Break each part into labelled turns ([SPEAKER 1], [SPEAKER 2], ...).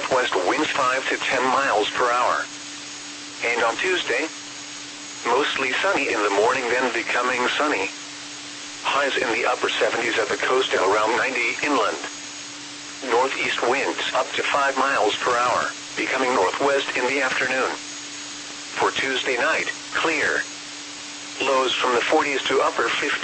[SPEAKER 1] southwest winds 5 to 10 miles per hour. And on Tuesday, mostly sunny in the morning, then becoming sunny. Highs in the upper 70s at the coast and around 90 inland. Northeast winds up to 5 miles per hour, becoming northwest in the afternoon. For Tuesday night, clear. Lows from the 40s to upper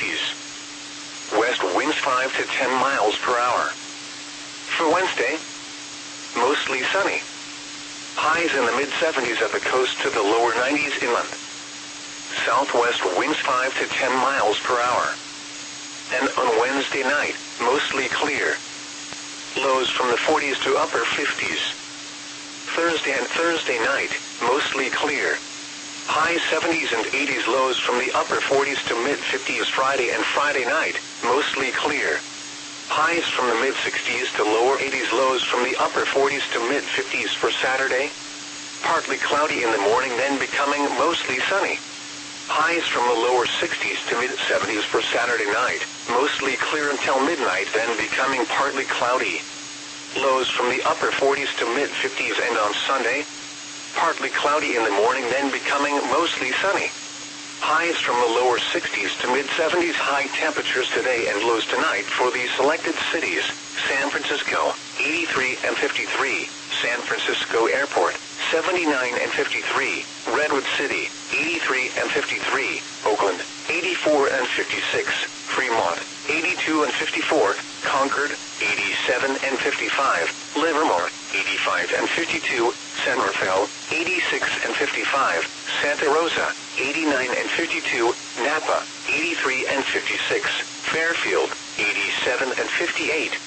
[SPEAKER 1] 50s. West winds 5 to 10 miles per hour. For Wednesday, mostly sunny. Highs in the mid-70s at the coast to the lower 90s inland. Southwest winds 5 to 10 miles per hour. And on Wednesday night, mostly clear. Lows from the 40s to upper 50s. Thursday and Thursday night, mostly clear. High 70s and 80s, lows from the upper 40s to mid-50s. Friday and Friday night, mostly clear. Highs from the mid-60s to lower 80s, lows from the upper 40s to mid-50s. For Saturday, partly cloudy in the morning, then becoming mostly sunny. Highs from the lower 60s to mid-70s for Saturday night, mostly clear until midnight, then becoming partly cloudy. Lows from the upper 40s to mid-50s. And on Sunday, partly cloudy in the morning, then becoming mostly sunny. Highs from the lower 60s to mid-70s. High temperatures today and lows tonight for the selected cities: San Francisco, 83 and 53, San Francisco Airport, 79 and 53, Redwood City, 83 and 53, Oakland, 84 and 56, Fremont, 82 and 54, Concord, 87 and 55, Livermore, 85 and 52, San Rafael, 86 and 55, Santa Rosa, 89 and 52, Napa, 83 and 56, Fairfield, 87 and 58.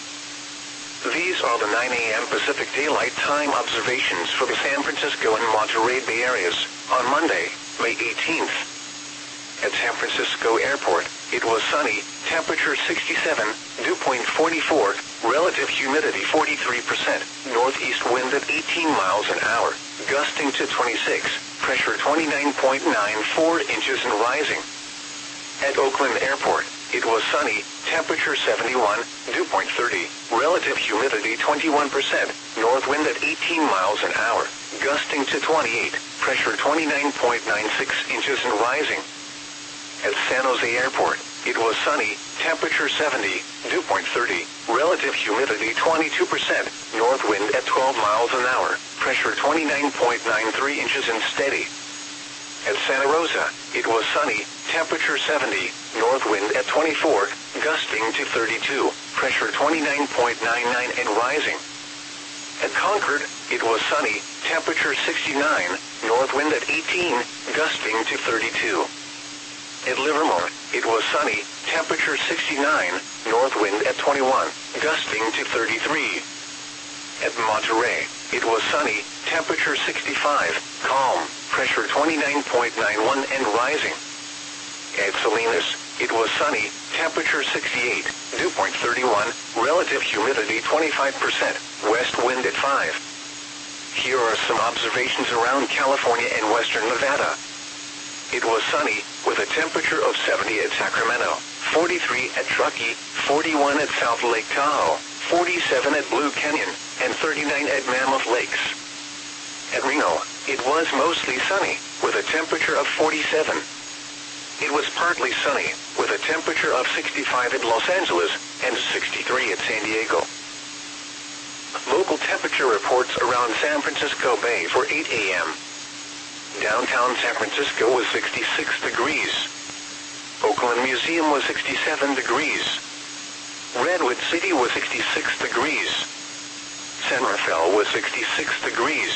[SPEAKER 1] These are the 9 a.m. Pacific Daylight Time observations for the San Francisco and Monterey Bay areas on Monday, May 18th. At San Francisco Airport, it was sunny, temperature 67, dew point 44, relative humidity 43%, northeast wind at 18 miles an hour, gusting to 26, pressure 29.94 inches and rising. At Oakland Airport, it was sunny, temperature 71, dew point 30, relative humidity 21%, north wind at 18 miles an hour, gusting to 28, pressure 29.96 inches and rising. At San Jose Airport, it was sunny, temperature 70, dew point 30, relative humidity 22%, north wind at 12 miles an hour, pressure 29.93 inches and steady. At Santa Rosa, it was sunny, temperature 70, north wind at 24, gusting to 32, pressure 29.99 and rising. At Concord, it was sunny, temperature 69, north wind at 18, gusting to 32. At Livermore, it was sunny, temperature 69, north wind at 21, gusting to 33. At Monterey, it was sunny, temperature 65, calm, pressure 29.91 and rising. At Salinas, it was sunny, temperature 68, dew point 31, relative humidity 25%, west wind at 5. Here are some observations around California and western Nevada. It was sunny, with a temperature of 70 at Sacramento, 43 at Truckee, 41 at South Lake Tahoe, 47 at Blue Canyon, and 39 at Mammoth Lakes. At Reno, it was mostly sunny, with a temperature of 47. It was partly sunny, with a temperature of 65 at Los Angeles, and 63 at San Diego. Local temperature reports around San Francisco Bay for 8 a.m. Downtown San Francisco was 66 degrees. Oakland Museum was 67 degrees. Redwood City was 66 degrees. San Rafael was 66 degrees.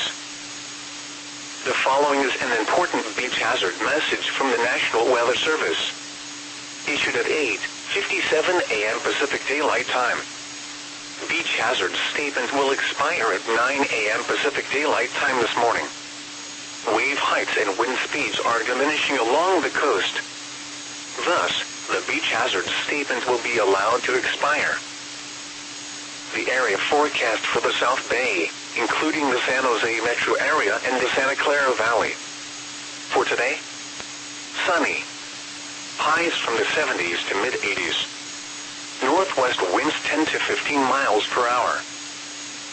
[SPEAKER 1] The following is an important beach hazard message from the National Weather Service. Issued at 8:57 a.m. Pacific Daylight Time. Beach hazard statement will expire at 9 a.m. Pacific Daylight Time this morning. Wave heights and wind speeds are diminishing along the coast. Thus, the beach hazard statement will be allowed to expire. The area forecast for the South Bay, including the San Jose metro area and the Santa Clara Valley. For today, sunny. Highs from the 70s to mid-80s. Northwest winds 10 to 15 miles per hour.